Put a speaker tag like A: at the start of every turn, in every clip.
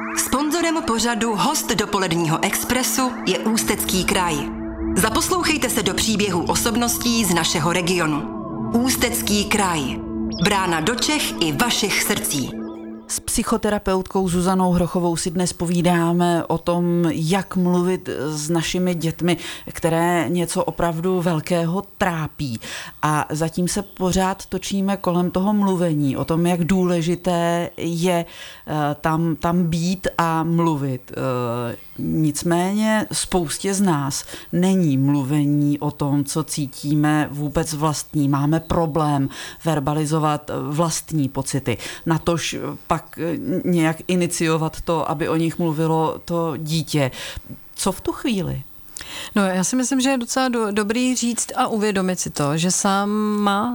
A: Sponzorem pořadu Host dopoledního expresu je Ústecký kraj. Zaposlouchejte se do příběhů osobností z našeho regionu. Ústecký kraj. Brána do Čech i vašich srdcí.
B: S psychoterapeutkou Zuzanou Hrochovou si dnes povídáme o tom, jak mluvit s našimi dětmi, které něco opravdu velkého trápí. A zatím se pořád točíme kolem toho mluvení, o tom, jak důležité je tam být a mluvit. Nicméně spoustě z nás není mluvení o tom, co cítíme, vůbec vlastní. Máme problém verbalizovat vlastní pocity. Natož pak nějak iniciovat to, aby o nich mluvilo to dítě. Co v tu chvíli?
C: No, já si myslím, že je docela dobrý říct a uvědomit si to, že sám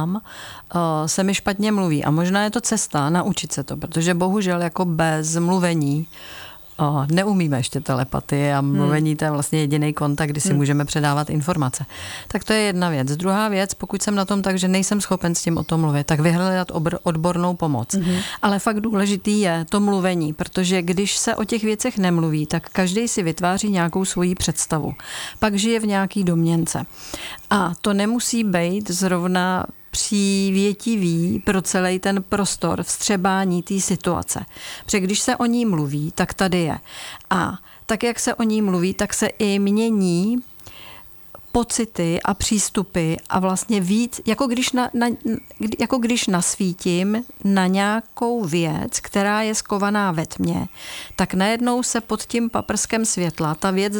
C: se mi špatně mluví. A možná je to cesta naučit se to, protože bohužel jako bez mluvení neumíme ještě telepatii a mluvení to je vlastně jediný kontakt, kdy si můžeme předávat informace. Tak to je jedna věc. Druhá věc, pokud jsem na tom tak, že nejsem schopen s tím o tom mluvit, tak vyhledat odbornou pomoc. Ale fakt důležitý je to mluvení, protože když se o těch věcech nemluví, tak každý si vytváří nějakou svoji představu. Pak žije v nějaký domněnce. A to nemusí být zrovna přívětivý pro celý ten prostor vstřebání té situace. Protože když se o ní mluví, tak tady je. A tak, jak se o ní mluví, tak se i mění pocity a přístupy a vlastně víc, jako když nasvítím na nějakou věc, která je skovaná ve tmě, tak najednou se pod tím paprskem světla ta věc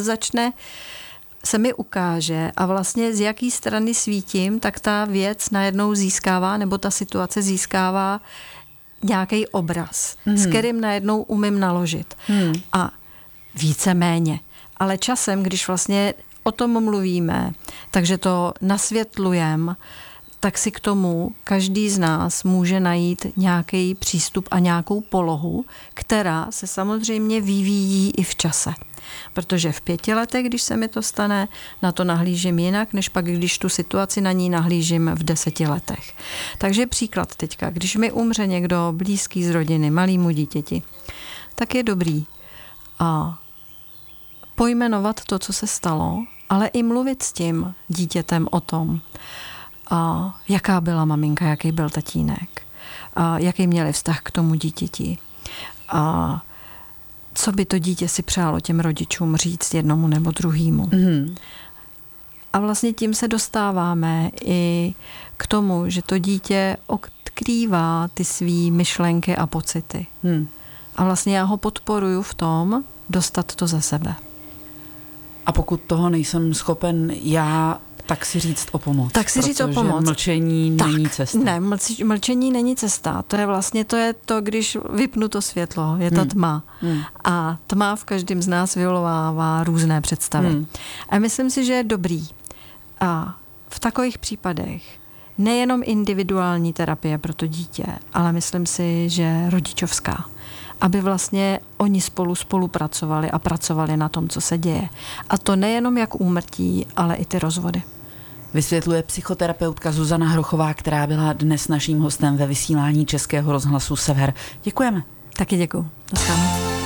C: se mi ukáže a vlastně z jaký strany svítím, tak ta věc najednou získává, nebo ta situace získává nějaký obraz, s kterým najednou umím naložit. A víceméně. Ale časem, když vlastně o tom mluvíme, takže to nasvětlujeme, tak si k tomu každý z nás může najít nějaký přístup a nějakou polohu, která se samozřejmě vyvíjí i v čase. Protože v 5 letech, když se mi to stane, na to nahlížím jinak, než pak, když tu situaci na ní nahlížím v 10 letech. Takže příklad teďka, když mi umře někdo blízký z rodiny, malýmu dítěti, tak je dobrý pojmenovat to, co se stalo, ale i mluvit s tím dítětem o tom, jaká byla maminka, jaký byl tatínek, jaký měli vztah k tomu dítěti, co by to dítě si přálo těm rodičům říct jednomu nebo druhému. A vlastně tím se dostáváme i k tomu, že to dítě odkrývá ty svý myšlenky a pocity. A vlastně já ho podporuju v tom dostat to ze sebe.
B: A pokud toho nejsem schopen já, tak si říct o pomoc.
C: Tak si říct o pomoc.
B: Mlčení není cesta.
C: Ne, mlčení není cesta. To je to, když vypnu to světlo, je ta tma. A tma v každém z nás vyvolává různé představy. A myslím si, že je dobrý. A v takových případech nejenom individuální terapie pro to dítě, ale myslím si, že rodičovská. Aby vlastně oni spolupracovali a pracovali na tom, co se děje. A to nejenom jak úmrtí, ale i ty rozvody.
B: Vysvětluje psychoterapeutka Zuzana Hrochová, která byla dnes naším hostem ve vysílání Českého rozhlasu Sever. Děkujeme.
C: Taky děkuju.